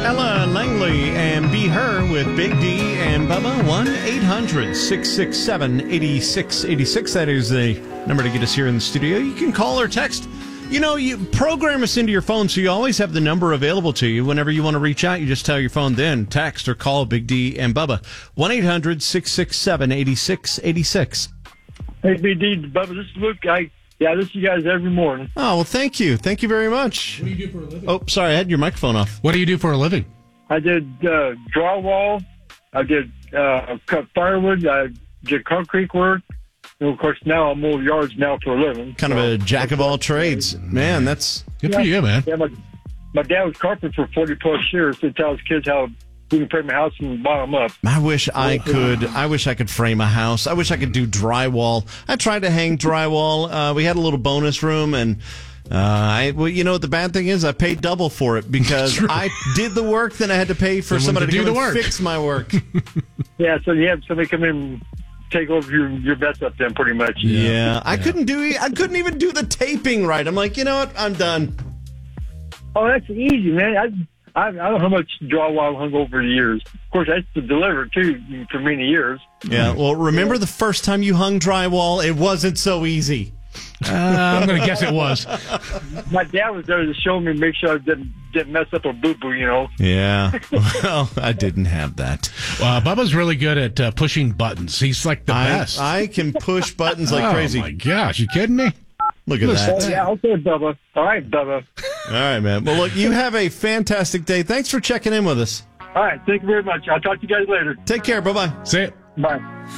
Ella Langley and Be Her with Big D and Bubba. 1-800-667-8686. That is the number to get us here in the studio. You can call or text. You know, you program us into your phone so you always have the number available to you. Whenever you want to reach out, you just tell your phone then, text or call Big D and Bubba. 1-800-667-8686. Hey, Big D, Bubba, this is Luke. I listen to you guys every morning. Oh, well, thank you. Thank you very much. What do you do for a living? Oh, sorry, I had your microphone off. What do you do for a living? I did drywall. I did cut firewood. I did concrete work. And, of course, now I mow yards now for a living. Kind of a jack of all trades. Man, that's... Good for you, man. Yeah, my dad was carpenter for 40-plus years to tell his kids how we can frame a house and bottom up. I wish I could frame a house. I wish I could do drywall. I tried to hang drywall. We had a little bonus room, and you know what the bad thing is? I paid double for it because I did the work, then I had to pay for somebody to come and fix my work. Yeah, so you have somebody come in and take over your bets up then, pretty much. Yeah. I couldn't even do the taping right. I'm like, you know what? I'm done. Oh, that's easy, man. I don't know how much drywall I've hung over the years. Of course, I used to deliver, too, for many years. Yeah, well, remember the first time you hung drywall? It wasn't so easy. I'm going to guess it was. My dad was there to show me, make sure I didn't mess up a boo-boo, you know. Yeah, well, I didn't have that. Bubba's really good at pushing buttons. He's like the best. I can push buttons like crazy. Oh, my gosh. You kidding me? Look at that. Oh, yeah, okay, Bubba. All right, Bubba. All right, man. Well, look, you have a fantastic day. Thanks for checking in with us. All right, thank you very much. I'll talk to you guys later. Take care. Bye-bye. See it. Bye.